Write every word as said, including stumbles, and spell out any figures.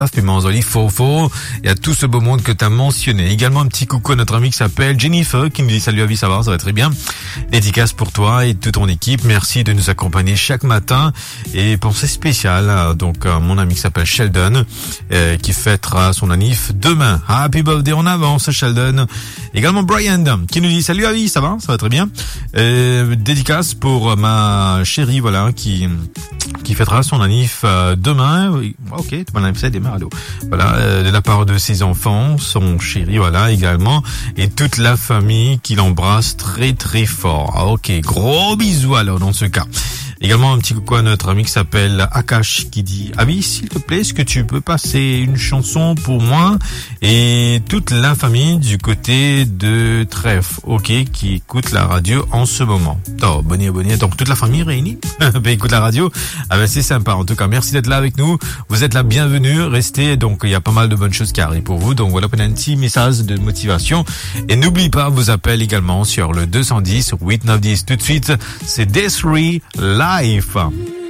Manzoli, Fofo, il y a tout ce beau monde que tu as mentionné. Également un petit coucou à notre ami qui s'appelle Jennifer, qui nous dit salut Avi, ça va, ça va très bien. Dédicace pour toi et toute ton équipe. Merci de nous accompagner chaque matin. Et pensée spéciale, donc mon ami qui s'appelle Sheldon, euh, qui fêtera son anniv demain. Happy birthday en avance, Sheldon. Également Brian, qui nous dit salut Avi, ça va, ça va très bien. Euh, dédicace pour ma chérie, voilà, qui qui fêtera son anniv euh, demain. Ok, tu m'en as fait des marades. Voilà, euh, de la part de ses enfants, son chéri, voilà, également, et toute la famille qui l'embrasse très très fort. Ah, ok, gros bisous alors dans ce cas. Également un petit coucou à notre ami qui s'appelle Akash qui dit Avi, s'il te plaît, est-ce que tu peux passer une chanson pour moi et toute la famille du côté de Trèfle, ok, qui écoute la radio en ce moment. Oh, bonne abonné, donc toute la famille réunie ben, écoute la radio. Ah ben c'est sympa. En tout cas, merci d'être là avec nous. Vous êtes la bienvenue. Restez, donc il y a pas mal de bonnes choses qui arrivent pour vous. Donc voilà, un petit message de motivation. Et n'oubliez pas, vous appelle également sur le deux cent dix, huit neuf dix. Tout de suite, c'est Desiree Life.